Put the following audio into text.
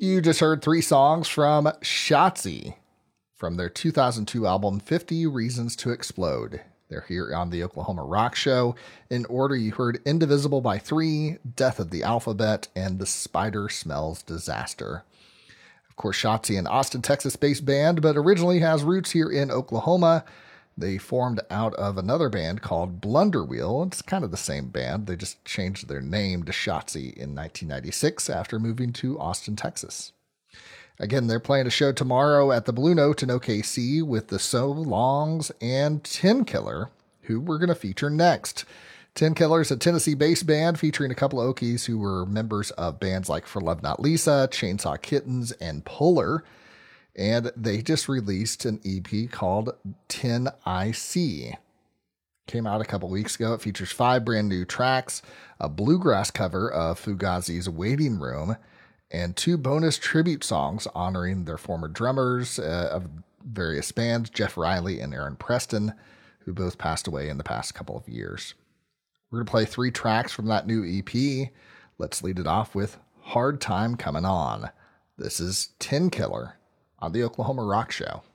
You just heard three songs from Shotzi from their 2002 album 50 Reasons to Explode. They're here on the Oklahoma Rock Show. In order, you heard Indivisible by Three, Death of the Alphabet, and The Spider Smells Disaster. Of course, Shotzi, an Austin, Texas-based band, but originally has roots here in Oklahoma. They formed out of another band called Blunderwheel. It's kind of the same band. They just changed their name to Shotzi in 1996 after moving to Austin, Texas. Again, they're playing a show tomorrow at the Blue Note in OKC with the So Longs and Tin Killer, who we're going to feature next. Tin Killer is a Tennessee-based band featuring a couple of Okies who were members of bands like For Love Not Lisa, Chainsaw Kittens, and Puller. And they just released an EP called Tin IC. Came out a couple weeks ago. It features 5 brand new tracks, a bluegrass cover of Fugazi's Waiting Room, and 2 bonus tribute songs honoring their former drummers of various bands, Jeff Riley and Aaron Preston, who both passed away in the past couple of years. We're going to play 3 tracks from that new EP. Let's lead it off with Hard Time Coming On. This is Tin Killer on the Oklahoma Rock Show.